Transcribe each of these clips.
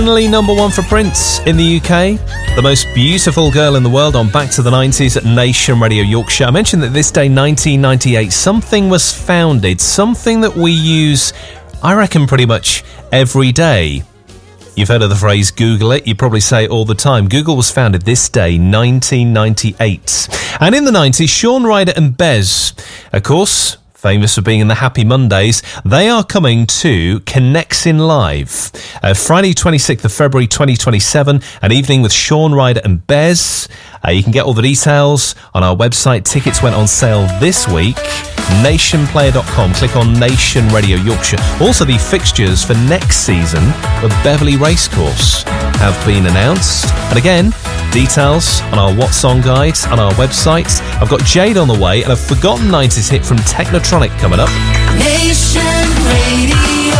Finally, number one for Prince in the UK. The most beautiful girl in the world on Back to the 90s at Nation Radio Yorkshire. I mentioned that this day, 1998, something was founded, something that we use, I reckon, pretty much every day. You've heard of the phrase Google it. You probably say it all the time. Google was founded this day, 1998. And in the 90s, Shaun Ryder and Bez, of course, famous for being in the Happy Mondays, they are coming to Connexin Live. Friday 26th of February 2027, an evening with Shaun Ryder and Bez. You can get all the details on our website. Tickets went on sale this week. Nationplayer.com. Click on Nation Radio Yorkshire. Also, the fixtures for next season of Beverley Racecourse have been announced. And again, details on our What Song Guide on our website. I've got Jade on the way and a forgotten 90s hit from Technotronic coming up. Nation Radio.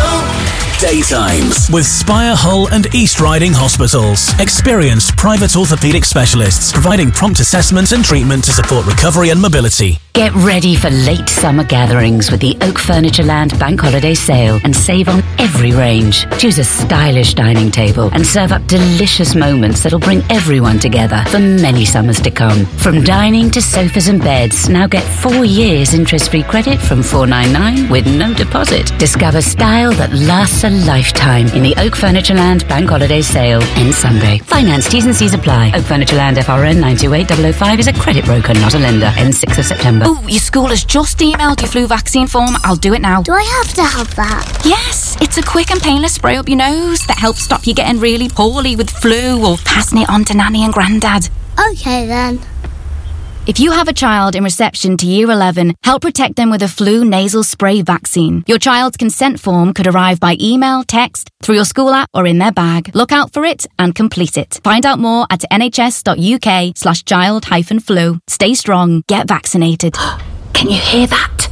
Daytimes with Spire, Hull and East Riding Hospitals. Experienced private orthopaedic specialists providing prompt assessment and treatment to support recovery and mobility. Get ready for late summer gatherings with the Oak Furnitureland Bank Holiday Sale and save on every range. Choose a stylish dining table and serve up delicious moments that'll bring everyone together for many summers to come. From dining to sofas and beds, now get 4 years interest-free credit from $499 with no deposit. Discover style that lasts a lifetime in the Oak Furnitureland Bank Holiday Sale. Ends Sunday. Finance T's and C's apply. Oak Furnitureland FRN 928005 is a credit broker, not a lender. Ends 6th of September. Oh, your school has just emailed your flu vaccine form. I'll do it now. Do I have to have that? Yes, it's a quick and painless spray up your nose that helps stop you getting really poorly with flu or passing it on to Nanny and Grandad. Okay then. If you have a child in reception to Year 11, help protect them with a flu nasal spray vaccine. Your child's consent form could arrive by email, text, through your school app or in their bag. Look out for it and complete it. Find out more at nhs.uk/child-flu. Stay strong, get vaccinated. Can you hear that?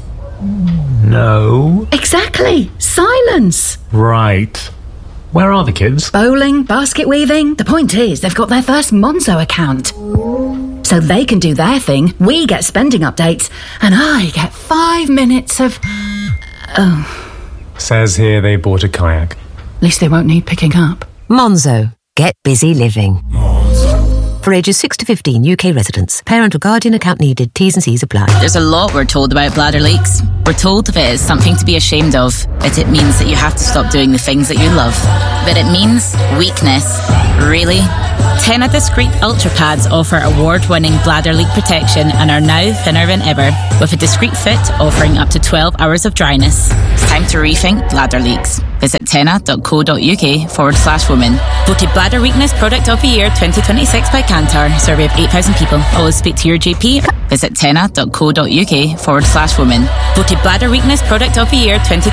No. Exactly. Silence. Right. Where are the kids? Bowling, basket weaving. The point is, they've got their first Monzo account. So they can do their thing, we get spending updates, and I get 5 minutes of... Oh. Says here they bought a kayak. At least they won't need picking up. Monzo. Get busy living. For ages 6 to 15 UK residents. Parent or guardian account needed. T's and C's apply. There's a lot we're told about bladder leaks. We're told if it is something to be ashamed of, that it means that you have to stop doing the things that you love. But it means weakness. Really? Tena Discreet Ultra Pads offer award-winning bladder leak protection and are now thinner than ever, with a discreet fit offering up to 12 hours of dryness. It's time to rethink bladder leaks. Visit tena.co.uk/women. Voted Bladder Weakness Product of the Year 2026 by Kantar. Survey of 8,000 people. Always speak to your GP. Visit tena.co.uk/women. Voted Bladder Weakness Product of the Year 2026